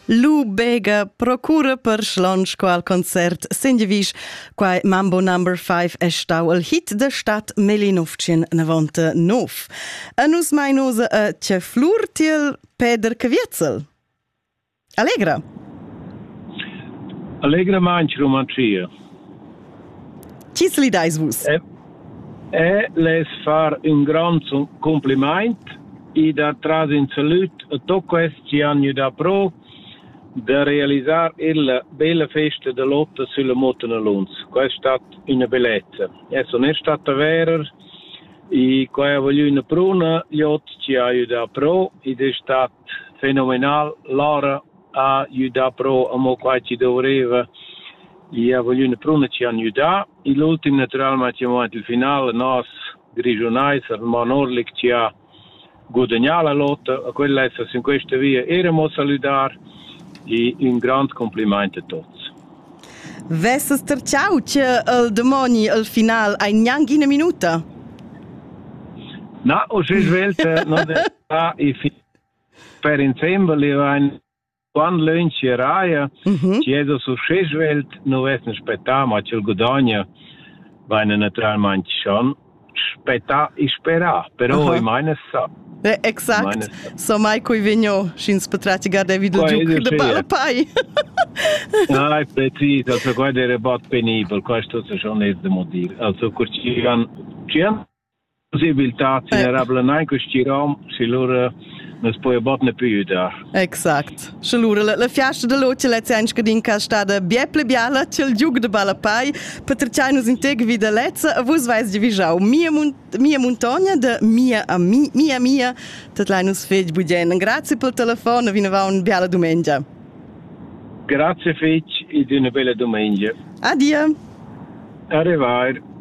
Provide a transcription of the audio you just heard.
Lu Bega procura per schlonsch qual concert sendivisch quai Mambo No. 5 è stau il hit da stat 1999. A nus mai nosa a c'è flur tiel Peder Caviezel. Allegra. Allegra manch romancia. Ci se li dais vus? Les far un gran compliment e da tras in salut a toques ci hanno da pro da realizzare il bella festa de lotta sulla Motana Lunz. Questa è stata una bellezza. Non è stata vera e qua voglio una pruna, gli otto ci ha aiutato pro ed è stato fenomenale. Loro ha aiutato pro a mo qua ci doveva e voglio una pruna ci ha aiutato e l'ultimo naturalmente il finale nos grigionais al Manorlik ci ha guadagnato la lotta a quella è in questa via eramo salutare e un grande complimento a tutti. Vessas terciau c'è il demoni al final ai neanche una minuta? No, o si sveglia non è per insieme ein quando lunch raia ci è su si sveglia non è un spettacolo ma c'è il guadagno va naturalmente schon spetta e spera però in meine sa. Exakt. So mai coi vegno schins patrati gar David Giuc de Balapai. No, è preciso, also guarda è bot penibile, questo è schon è da dire. Also c'è possibilità di rabblanare questi rom, se loro non si può bot ne più da. Exakt. Se loro la fiasta de loce le c'è anche din ca stada bieple biala, c'è il Giuc de Balapai, patricianus in teg vida lezza, a vos vais di visau. Mia montagna de mia tatleinus fej budgen. Grazie pel telefono, vi ne va un biala domenica. Grazie fej e una bella domenica. Addio. Arrivederci.